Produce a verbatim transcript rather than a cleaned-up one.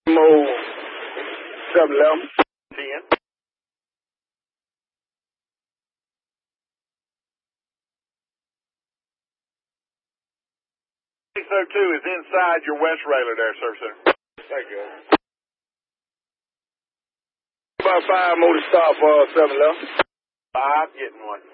Move seven eleven. ten. six oh two is inside your west railer there, Service Center. Thank you. About five more to stop uh, seven eleven. Five, getting one.